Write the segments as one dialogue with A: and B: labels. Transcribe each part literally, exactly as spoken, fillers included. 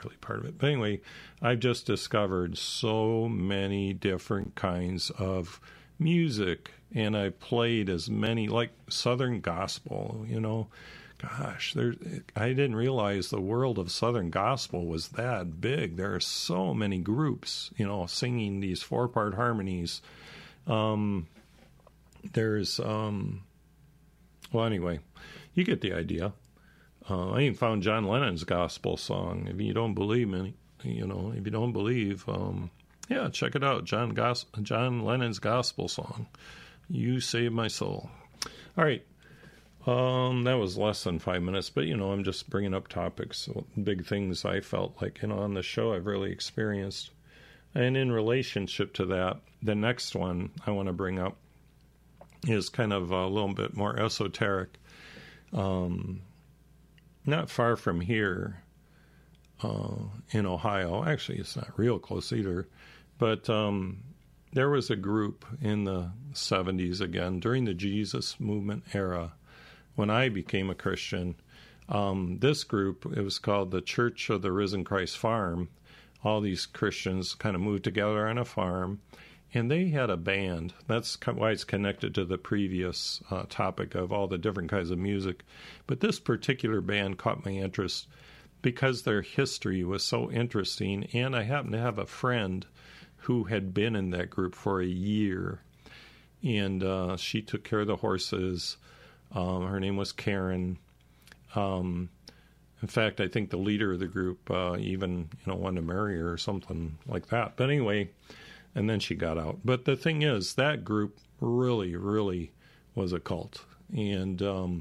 A: musically part of it. But anyway, I've just discovered so many different kinds of music, and I played as many, like Southern gospel, you know. Gosh, there, I didn't realize the world of Southern gospel was that big. There are so many groups, you know, singing these four-part harmonies. Um, there's, um, well, anyway, you get the idea. Uh, I even found John Lennon's gospel song. If you don't believe me, you know, if you don't believe, um, yeah, check it out. John Gos- John Lennon's gospel song, "You Save My Soul." All right. Um, that was less than five minutes, but, you know, I'm just bringing up topics, big things I felt like, you know, on the show I've really experienced. And in relationship to that, the next one I want to bring up is kind of a little bit more esoteric. Um, not far from here uh, in Ohio. Actually, it's not real close either. But um, there was a group in the seventies, again, during the Jesus movement era, when I became a Christian. Um, this group, it was called the Church of the Risen Christ Farm. All these Christians kind of moved together on a farm, and they had a band. That's why it's connected to the previous uh, topic of all the different kinds of music. But this particular band caught my interest because their history was so interesting, and I happened to have a friend who had been in that group for a year, and uh, she took care of the horses. Um, her name was Karen. Um, in fact, I think the leader of the group uh, even, you know, wanted to marry her or something like that. But anyway, and then she got out. But the thing is, that group really, really was a cult. And um,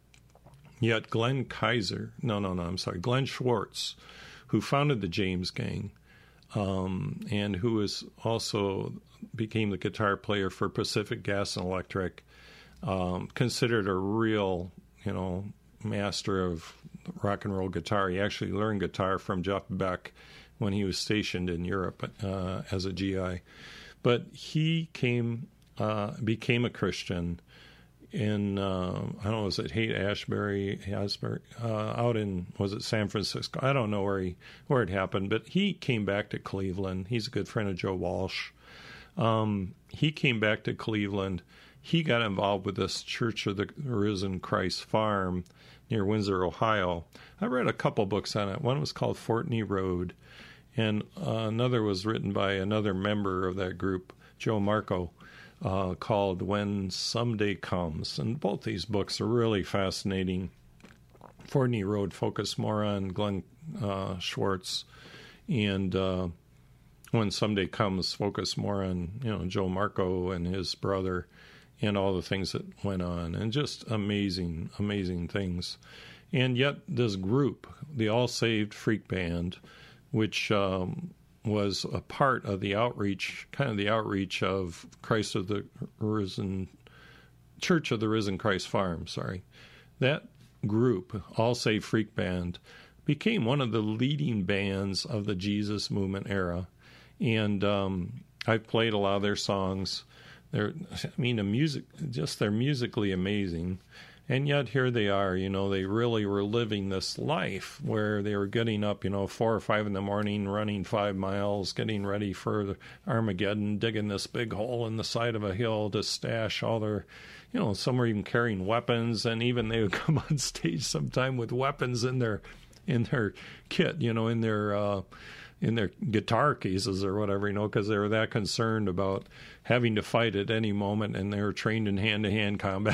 A: yet Glenn Kaiser, no, no, no, I'm sorry, Glenn Schwartz, who founded the James Gang, um, and who was also became the guitar player for Pacific Gas and Electric, Um, considered a real, you know, master of rock and roll guitar. He actually learned guitar from Jeff Beck when he was stationed in Europe uh, as a G I. But he came, uh, became a Christian in, uh, I don't know, was it Haight-Ashbury, Asbury, uh, out in, was it San Francisco? I don't know where he where it happened, but he came back to Cleveland. He's a good friend of Joe Walsh. Um, he came back to Cleveland. He got involved with this Church of the Risen Christ Farm near Windsor, Ohio. I read a couple books on it. One was called Fortney Road, and uh, another was written by another member of that group, Joe Marco, uh, called When Someday Comes. And both these books are really fascinating. Fortney Road focused more on Glenn uh, Schwartz, and uh, When Someday Comes focused more on, you know, Joe Marco and his brother, and all the things that went on, and just amazing, amazing things. And yet this group, the All Saved Freak Band, which um, was a part of the outreach, kind of the outreach of Christ of the Risen, Church of the Risen Christ Farm, sorry. That group, All Saved Freak Band, became one of the leading bands of the Jesus movement era. And um, I've played a lot of their songs. They're, I mean, the music, just they're musically amazing. And yet here they are, you know, they really were living this life where they were getting up, you know, four or five in the morning, running five miles, getting ready for Armageddon, digging this big hole in the side of a hill to stash all their, you know, some were even carrying weapons, and even they would come on stage sometime with weapons in their, in their kit, you know, in their, uh, in their guitar cases or whatever, you know, because they were that concerned about having to fight at any moment, and they were trained in hand-to-hand combat.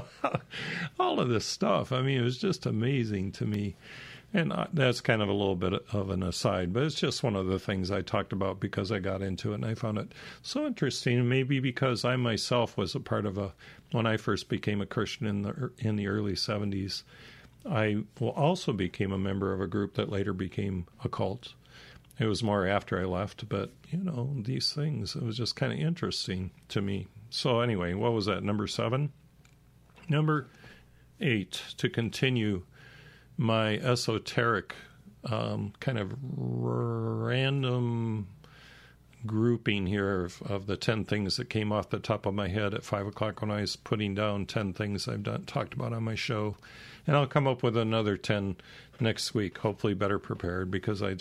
A: All of this stuff. I mean, it was just amazing to me. And that's kind of a little bit of an aside, but it's just one of the things I talked about because I got into it, and I found it so interesting, maybe because I myself was a part of a, when I first became a Christian in the in the early seventies, I also became a member of a group that later became a cult. It was more after I left, but, you know, these things, it was just kind of interesting to me. So anyway, what was that, number seven? Number eight, to continue my esoteric um, kind of random grouping here of, of the ten things that came off the top of my head at five o'clock when I was putting down ten things I've done talked about on my show. And I'll come up with another ten next week, hopefully better prepared, because I